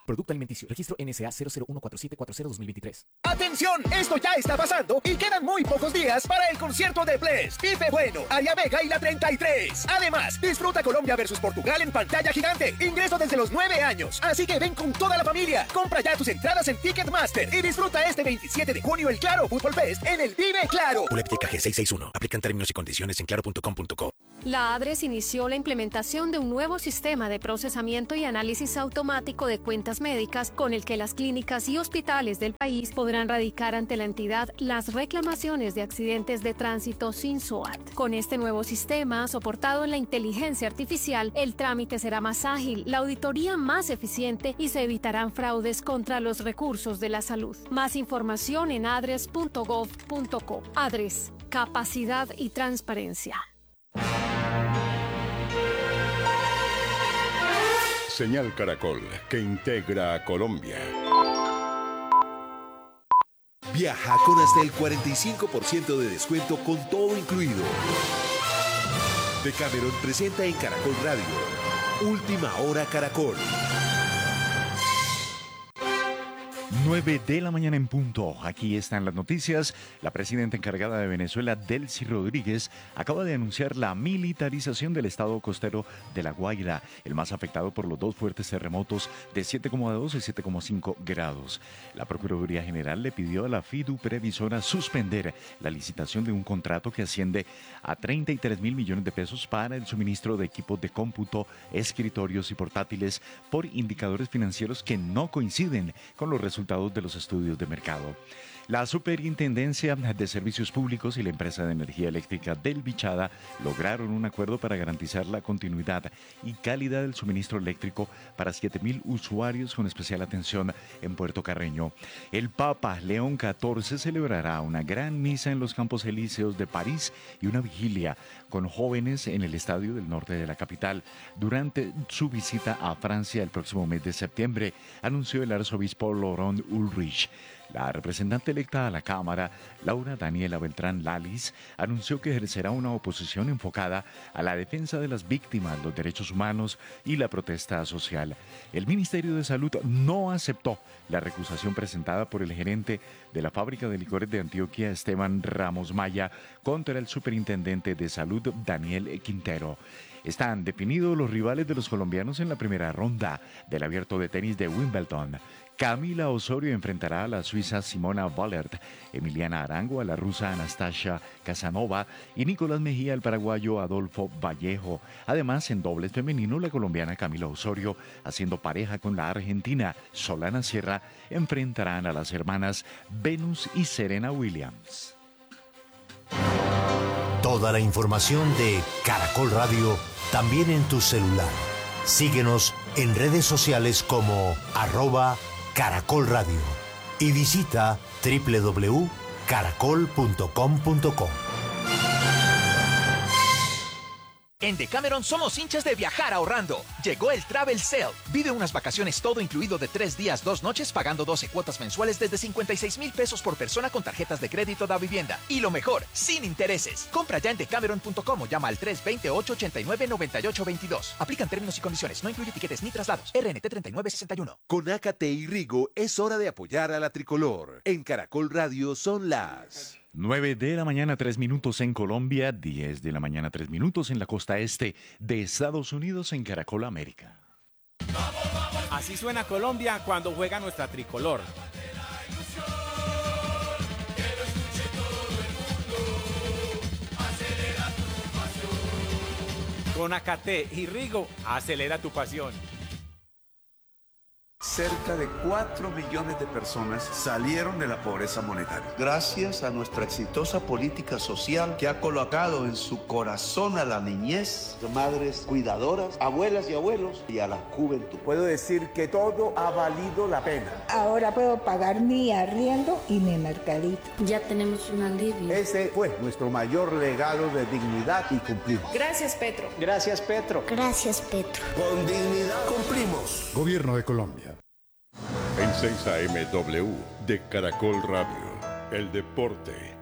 Producto alimenticio. Registro NSA 0014740-2023. ¡Atención! Esto ya está pasando y quedan muy pocos días para el concierto de Bless, Pipe Bueno, Aria Vega y la 33. Además, disfruta Colombia versus Portugal en pantalla gigante. Ingreso desde los 9 años. Así que ven con toda la familia. Compra ya tus entradas en Ticketmaster y disfruta este 27 de junio el Claro Fútbol Fest en el Vive Claro. Boletín G661. Aplican términos y condiciones en claro.com.co. La ADRES inició la implementación de un nuevo sistema de procesamiento y análisis automático de cuentas médicas con el que las clínicas y hospitales del país podrán radicar ante la entidad las reclamaciones de accidentes de tránsito sin SOAT. Con este nuevo sistema, soportado en la inteligencia artificial, el trámite será más ágil, la auditoría más eficiente y se evitarán fraudes contra los recursos de la salud. Más información en adres.gov.co. ADRES, capacidad y transparencia. Señal Caracol, que integra a Colombia. Viaja con hasta el 45% de descuento con todo incluido. Decameron presenta en Caracol Radio Última Hora Caracol. 9 de la mañana en punto. Aquí están las noticias. La presidenta encargada de Venezuela, Delcy Rodríguez, acaba de anunciar la militarización del estado costero de La Guaira, el más afectado por los dos fuertes terremotos de 7,2 y 7,5 grados. La Procuraduría General le pidió a la FIDU Previsora suspender la licitación de un contrato que asciende a 33.000 millones de pesos para el suministro de equipos de cómputo, escritorios y portátiles por indicadores financieros que no coinciden con los resultados de los estudios de mercado. La Superintendencia de Servicios Públicos y la empresa de energía eléctrica del Bichada lograron un acuerdo para garantizar la continuidad y calidad del suministro eléctrico para 7.000 usuarios con especial atención en Puerto Carreño. El Papa León XIV celebrará una gran misa en los Campos Elíseos de París y una vigilia con jóvenes en el estadio del norte de la capital durante su visita a Francia el próximo mes de septiembre, anunció el arzobispo Laurent Ulrich. La representante electa a la Cámara, Laura Daniela Beltrán Lalis, anunció que ejercerá una oposición enfocada a la defensa de las víctimas, los derechos humanos y la protesta social. El Ministerio de Salud no aceptó la recusación presentada por el gerente de la fábrica de licores de Antioquia, Esteban Ramos Maya, contra el superintendente de salud, Daniel Quintero. Están definidos los rivales de los colombianos en la primera ronda del Abierto de Tenis de Wimbledon. Camila Osorio enfrentará a la suiza Simona Vollert, Emiliana Arango a la rusa Anastasia Casanova y Nicolás Mejía al paraguayo Adolfo Vallejo. Además, en dobles femenino, la colombiana Camila Osorio, haciendo pareja con la argentina Solana Sierra, enfrentarán a las hermanas Venus y Serena Williams. Toda la información de Caracol Radio también en tu celular. Síguenos en redes sociales como @Caracol Radio y visita www.caracol.com.co. En Decameron somos hinchas de viajar ahorrando. Llegó el Travel Sale. Vive unas vacaciones todo incluido de 3 días, 2 noches, pagando 12 cuotas mensuales desde 56,000 pesos por persona con tarjetas de crédito da vivienda. Y lo mejor, sin intereses. Compra ya en decameron.com o llama al 320-889-9822. Aplican términos y condiciones. No incluye tiquetes ni traslados. RNT 3961. Con Ácate y Rigo es hora de apoyar a la tricolor. En Caracol Radio son las 9 de la mañana, 3 minutos en Colombia, 10 de la mañana, 3 minutos en la costa este de Estados Unidos en Caracol América. Así suena Colombia cuando juega nuestra tricolor. Con Ácate y Rigo, acelera tu pasión. Cerca de 4 millones de personas salieron de la pobreza monetaria. Gracias a nuestra exitosa política social que ha colocado en su corazón a la niñez, madres cuidadoras, abuelas y abuelos y a la juventud. Puedo decir que todo ha valido la pena. Ahora puedo pagar mi arriendo y mi mercadito. Ya tenemos un alivio. Ese fue nuestro mayor legado de dignidad y cumplimos. Gracias, Petro. Gracias, Petro. Gracias, Petro. Con dignidad cumplimos. Gobierno de Colombia. En 6 AM W de Caracol Radio, el deporte